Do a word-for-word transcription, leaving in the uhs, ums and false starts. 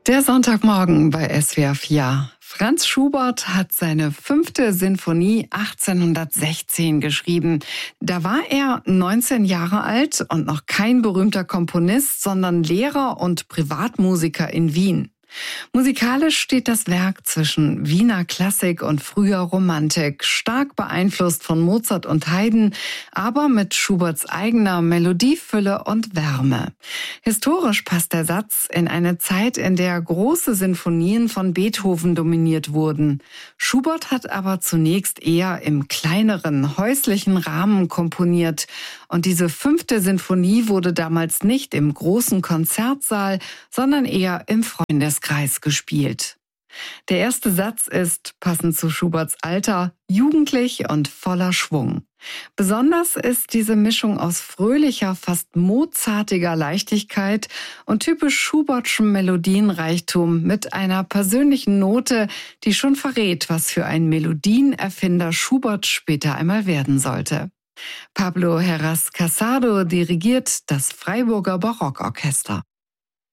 Der Sonntagmorgen bei S W R vier. Franz Schubert hat seine fünfte Sinfonie achtzehnhundertsechzehn geschrieben. Da war er neunzehn Jahre alt und noch kein berühmter Komponist, sondern Lehrer und Privatmusiker in Wien. Musikalisch steht das Werk zwischen Wiener Klassik und früher Romantik, stark beeinflusst von Mozart und Haydn, aber mit Schuberts eigener Melodiefülle und Wärme. Historisch passt der Satz in eine Zeit, in der große Sinfonien von Beethoven dominiert wurden. Schubert hat aber zunächst eher im kleineren, häuslichen Rahmen komponiert. Und diese fünfte Sinfonie wurde damals nicht im großen Konzertsaal, sondern eher im Freundeskreis gespielt. Der erste Satz ist, passend zu Schuberts Alter, jugendlich und voller Schwung. Besonders ist diese Mischung aus fröhlicher, fast mozartiger Leichtigkeit und typisch Schubertschem Melodienreichtum mit einer persönlichen Note, die schon verrät, was für ein Melodienerfinder Schubert später einmal werden sollte. Pablo Heras Casado dirigiert das Freiburger Barockorchester.